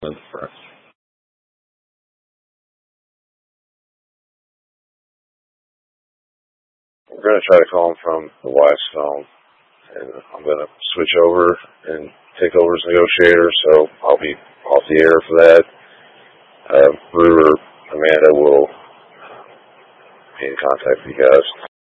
Right. We're going to try to call him from the wife's phone, and I'm going to switch over and take over as negotiator, so I'll be off the air for that. Brewer, Amanda will be in contact with you guys.